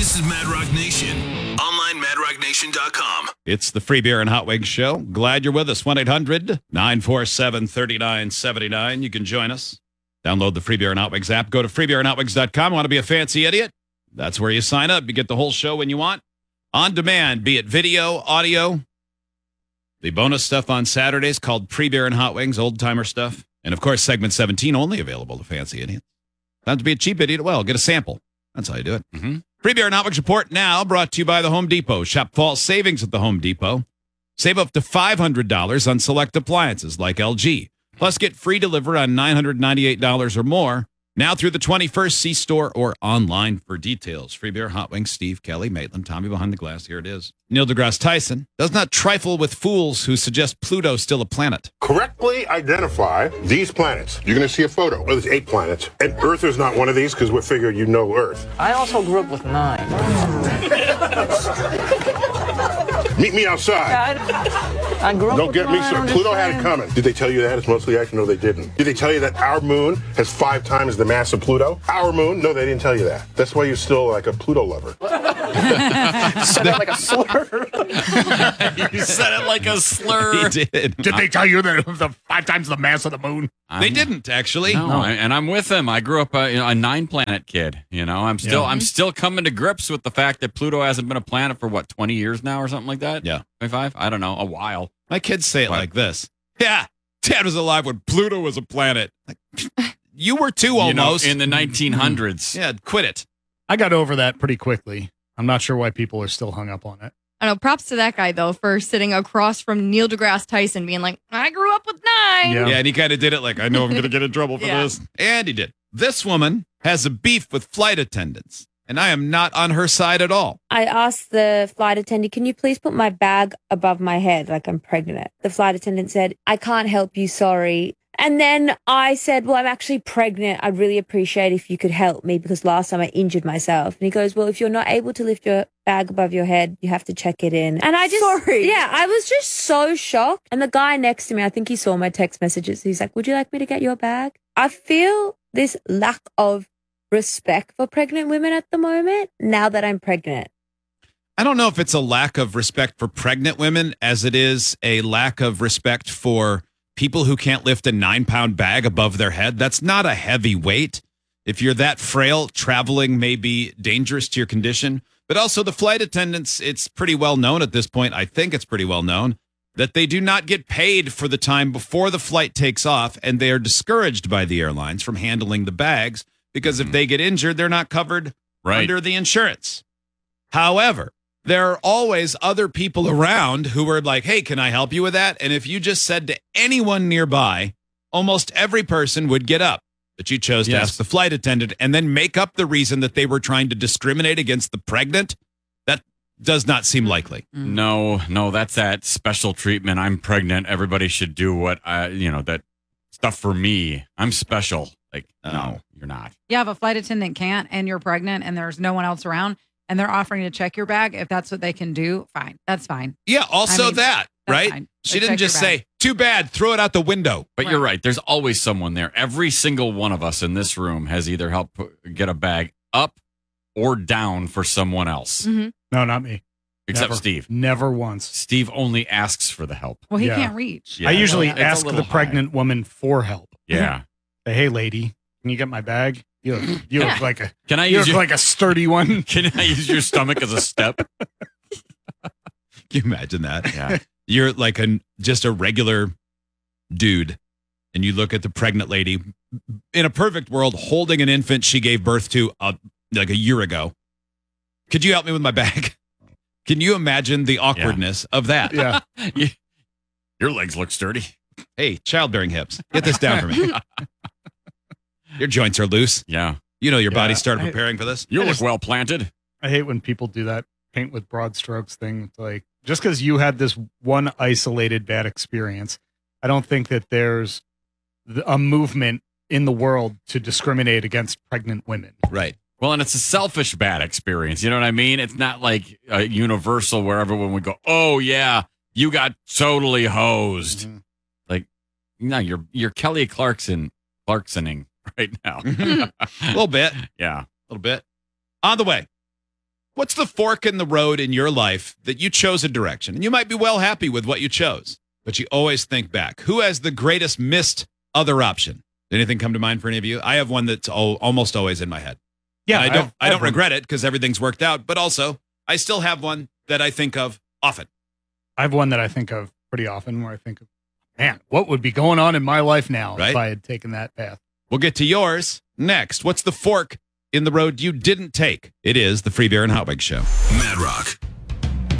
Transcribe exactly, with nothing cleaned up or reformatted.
This is Mad Rock Nation. Online mad rock nation dot com. It's the Free Beer and Hot Wings Show. Glad you're with us. one eight hundred nine four seven three nine seven nine. You can join us. Download the Free Beer and Hot Wings app. Go to free beer and hot wings dot com. Want to be a fancy idiot? That's where you sign up. You get the whole show when you want. On demand, be it video, audio. The bonus stuff on Saturdays called Pre-Beer and Hot Wings, old-timer stuff. And, of course, segment seventeen only available to fancy idiots. Time to be a cheap idiot. Well, get a sample. That's how you do it. Mm-hmm. Free-Beer and Hot Wings Report now brought to you by the Home Depot. Shop fall savings at the Home Depot. Save up to five hundred dollars on select appliances like L G. Plus, get free delivery on nine hundred ninety-eight dollars or more. Now through the twenty-first, see store or online for details. Free Beer, Hot Wings, Steve, Kelly, Maitland, Tommy behind the glass. Here it is. Neil deGrasse Tyson does not trifle with fools who suggest Pluto's still a planet. Correctly identify these planets. You're going to see a photo. Well, there's eight planets. And Earth is not one of these because we figure you know Earth. I also grew up with nine. Meet me outside. I, I grew up Don't with get me nine, started. I'm Pluto just had it saying. coming. Did they tell you that? It's mostly action. No, they didn't. Did they tell you that our moon has five times the mass of Pluto? Our moon? No, they didn't tell you that. That's why you're still like a Pluto lover. Said that like a slur. You said it like a slur. He did. Did they tell you that it was the five times the mass of the moon? I'm- They didn't, actually. No, I- and I'm with him. I grew up a, you know, a nine-planet kid. You know, I'm still Yeah. I'm still coming to grips with the fact that Pluto hasn't been a planet for what twenty years now or something like that. Yeah. twenty-five. I don't know, a while. My kids say it What? like this. Yeah, Dad was alive when Pluto was a planet. Like, you were too You know, almost. in the nineteen hundreds. yeah, quit it. I got over that pretty quickly. I'm not sure why people are still hung up on it. I know. Props to that guy, though, for sitting across from Neil deGrasse Tyson being like, I grew up with nine. Yeah. Yeah, and he kind of did it like, I know I'm going to get in trouble for Yeah. this. And he did. This woman has a beef with flight attendants, and I am not on her side at all. I asked the flight attendant, can you please put my bag above my head like I'm pregnant? The flight attendant said, I can't help you, sorry. And then I said, well, I'm actually pregnant. I'd really appreciate if you could help me because last time I injured myself. And he goes, well, if you're not able to lift your bag above your head, you have to check it in. And I just, Sorry. yeah, I was just so shocked. And the guy next to me, I think he saw my text messages. He's like, would you like me to get your bag? I feel this lack of respect for pregnant women at the moment now that I'm pregnant. I don't know if it's a lack of respect for pregnant women as it is a lack of respect for people who can't lift a nine pound bag above their head. That's not a heavy weight. If you're that frail, traveling may be dangerous to your condition. But also the flight attendants, it's pretty well known at this point. I think it's pretty well known that they do not get paid for the time before the flight takes off. And they are discouraged by the airlines from handling the bags because if they get injured, they're not covered Right. under the insurance. However, there are always other people around who are like, hey, can I help you with that? And if you just said to anyone nearby, almost every person would get up. But you chose to Yes. ask the flight attendant and then make up the reason that they were trying to discriminate against the pregnant. That does not seem likely. No, no, that's that special treatment. I'm pregnant. Everybody should do what I, you know, that stuff for me. I'm special. Like, no, you're not. Yeah, if a flight attendant can't and you're pregnant and there's no one else around and they're offering to check your bag, if that's what they can do, fine. That's fine. Yeah, also I mean, that, that's right? fine. She They didn't check your just bag. say, too bad, throw it out the window. But you're right. There's always someone there. Every single one of us in this room has either helped put, get a bag up or down for someone else, Mhm. No, not me. except Never. Steve. Never once. Steve only asks for the help. Well, he Yeah. can't reach. Yeah, I usually well, it's a ask little the pregnant woman for help. Yeah. Say, hey, lady, can you get my bag? You look, you look like a Can I you use look your, like a sturdy one. Can I use your stomach as a step? Can you imagine that? Yeah. You're like a just a regular dude, and you look at the pregnant lady in a perfect world holding an infant she gave birth to uh, like a year ago. Could you help me with my bag? Can you imagine the awkwardness of that? Yeah. You- your legs look sturdy. Hey, childbearing hips, get this down for me. Your joints are loose. Yeah. You know your Yeah, body started I- preparing for this. You I look just- well planted. I hate when people do that paint with broad strokes thing. It's like, just because you had this one isolated bad experience, I don't think that there's th- a movement in the world to discriminate against pregnant women. Right. Well, and it's a selfish bad experience. You know what I mean? It's not like a universal where everyone would go, oh, yeah, you got totally hosed. Mhm. Like, no, you're you're Kelly Clarkson, Clarksoning right now. A little bit. A Yeah. little bit. On the way. What's the fork in the road in your life that you chose a direction? And you might be well happy with what you chose, but you always think back. Who has the greatest missed other option? Anything come to mind for any of you? I have one that's al- almost always in my head. Yeah, And I don't have- I, don't have one. regret it because everything's worked out, but also I still have one that I think of often. I have one that I think of pretty often where I think of, man, what would be going on in my life now Right? if I had taken that path? We'll get to yours next. What's the fork in the road you didn't take? It is the Free Beer and Hot Wings Show. Mad Rock.